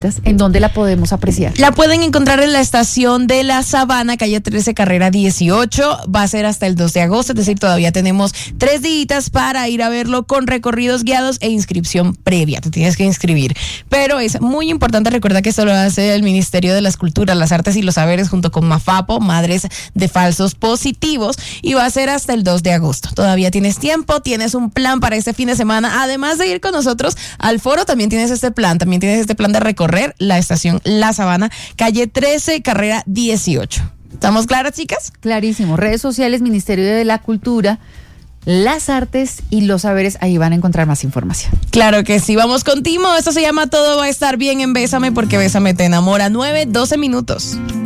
¿En dónde la podemos apreciar? La pueden encontrar en la estación de La Sabana, calle 13, carrera 18. Va a ser hasta el 2 de agosto, es decir, todavía tenemos 3 días para ir a verlo con recorridos guiados e inscripción previa. Te tienes que inscribir. Pero es muy importante, recuerda que esto lo hace el Ministerio de las Culturas, las Artes y los Saberes junto con Mafapo, Madres de Falsos Positivos, y va a ser hasta el 2 de agosto. Todavía tienes tiempo, tienes un plan para este fin de semana. Además de ir con nosotros al foro, también tienes este plan de recorrer la estación La Sabana, calle 13, carrera 18. ¿Estamos claras, chicas? Clarísimo. Redes sociales, Ministerio de la Cultura, las Artes y los Saberes, ahí van a encontrar más información. Claro que sí. Vamos con Timo. Esto se llama Todo va a estar bien en Bésame, porque Bésame te enamora. 9:12 minutos.